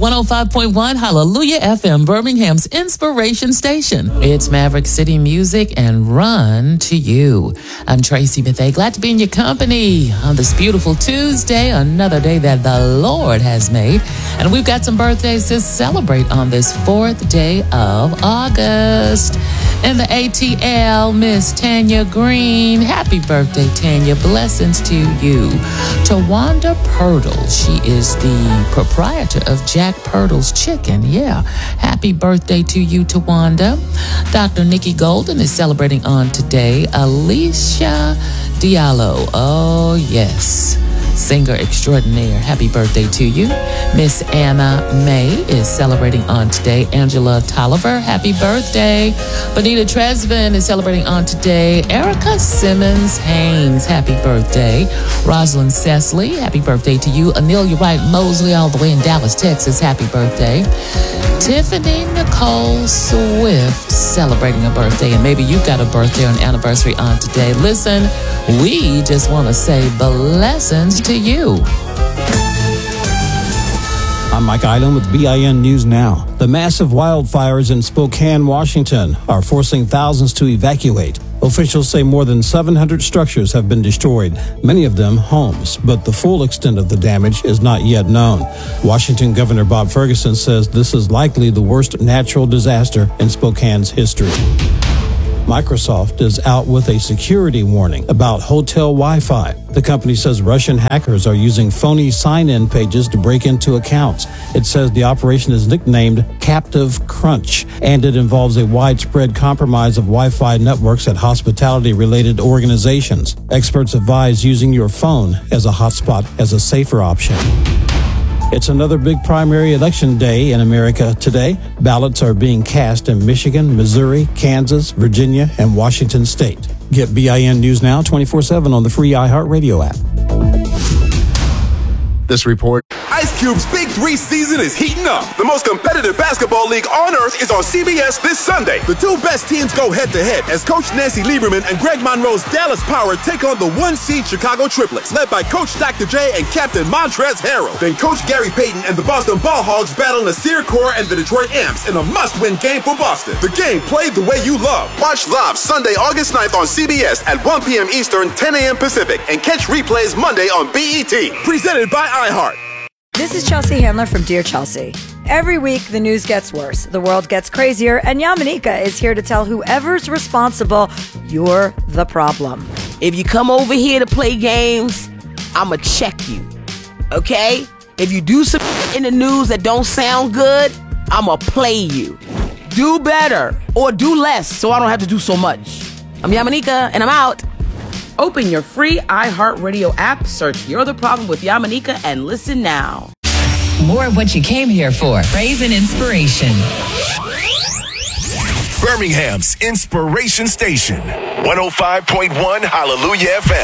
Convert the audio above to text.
105.1 Hallelujah FM, Birmingham's inspiration station. It's Maverick City Music and Run to You. I'm Tracy Bethea, glad to be in your company on this beautiful Tuesday, another day that the Lord has made. And we've got some birthdays to celebrate on this 4th day of August. In the ATL, Miss Tanya Green. Happy birthday, Tanya. Blessings to you. Tawanda Purtle. She is the proprietor of Jack Purtle's Chicken. Yeah. Happy birthday to you, Tawanda. Dr. Nikki Golden is celebrating on today. Alicia Diallo. Oh, yes. Singer extraordinaire. Happy birthday to you. Miss Anna May is celebrating on today. Angela Tolliver, happy birthday. Bonita Tresvin is celebrating on today. Erica Simmons Haynes, happy birthday. Rosalind Cecily, happy birthday to you. Amelia Wright Mosley, all the way in Dallas, Texas, happy birthday. Tiffany Nicole Swift celebrating a birthday, and maybe you've got a birthday or an anniversary on today. Listen, we just want to say blessings to you. I'm Mike Island with BIN News Now. The massive wildfires in Spokane, Washington are forcing thousands to evacuate. Officials say more than 700 structures have been destroyed, many of them homes, but the full extent of the damage is not yet known. Washington Governor Bob Ferguson says this is likely the worst natural disaster in Spokane's history. Microsoft is out with a security warning about hotel Wi-Fi. The company says Russian hackers are using phony sign-in pages to break into accounts. It says the operation is nicknamed Captive Crunch, and it involves a widespread compromise of Wi-Fi networks at hospitality-related organizations. Experts advise using your phone as a hotspot as a safer option. It's another big primary election day in America today. Ballots are being cast in Michigan, Missouri, Kansas, Virginia, and Washington State. Get BIN News Now 24/7 on the free iHeartRadio app. This report. Ice Cube's Big 3 season is heating up. The most competitive basketball league on earth is on CBS this Sunday. The two best teams go head-to-head as Coach Nancy Lieberman and Greg Monroe's Dallas Power take on the 1-seed Chicago Triplets, led by Coach Dr. J and Captain Montrezl Harrell. Then Coach Gary Payton and the Boston Ball Hogs battle Nasir Kaur and the Detroit Amps in a must-win game for Boston. The game played the way you love. Watch live Sunday, August 9th on CBS at 1 p.m. Eastern, 10 a.m. Pacific, and catch replays Monday on BET. Presented by iHeart. This is Chelsea Handler from Dear Chelsea. Every week, the news gets worse, the world gets crazier, and Yamanika is here to tell whoever's responsible, you're the problem. If you come over here to play games, I'ma check you, okay? If you do some in the news that don't sound good, I'ma play you. Do better or do less so I don't have to do so much. I'm Yamanika, and I'm out. Open your free iHeartRadio app, search You're the Problem with Yamanika, and listen now. More of what you came here for. Praise and inspiration. Birmingham's inspiration station. 105.1 Hallelujah FM.